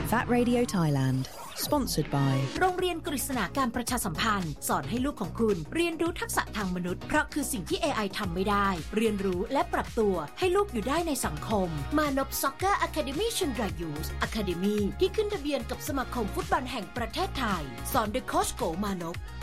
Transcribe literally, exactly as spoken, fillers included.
That Radio Thailand Sponsored by โรงเรียนกฤษณาการประชาสัมพันธ์สอนให้ลูกของคุณเรียนรู้ทักษะทางมนุษย์เพราะคือสิ่งที่ เอ ไอ ทำไม่ได้เรียนรู้และปรับตัวให้ลูกอยู่ได้ในสังคมมานพ Soccer Academy ชุนดรายูส Academy ที่ขึ้นทะเบียนกับสมาคมฟุตบอลแห่งประเทศไทยสอนโดยโค้ชโกมานพ